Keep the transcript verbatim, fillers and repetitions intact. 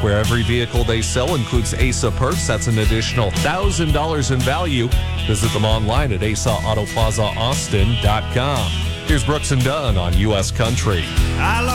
where every vehicle they sell includes A S A perks. That's an additional one thousand dollars in value. Visit them online at asa auto plaza austin dot com. Here's Brooks and Dunn on U S Country. I